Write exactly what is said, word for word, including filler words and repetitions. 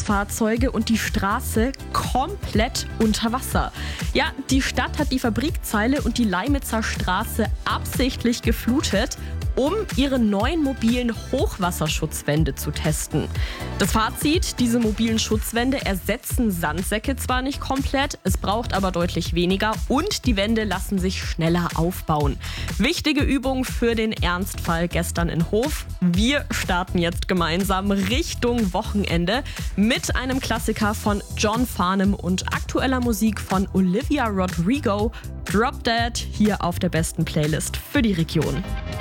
Nutzfahrzeuge und die Straße komplett unter Wasser. Ja, die Stadt hat die Fabrikzeile und die Leimitzer Straße absichtlich geflutet, um ihre neuen mobilen Hochwasserschutzwände zu testen. Das Fazit: Diese mobilen Schutzwände ersetzen Sandsäcke zwar nicht komplett, es braucht aber deutlich weniger und die Wände lassen sich schneller aufbauen. Wichtige Übung für den Ernstfall gestern in Hof. Wir starten jetzt gemeinsam Richtung Wochenende mit einem Klassiker von John Farnham und aktueller Musik von Olivia Rodrigo. Drop Dead hier auf der besten Playlist für die Region.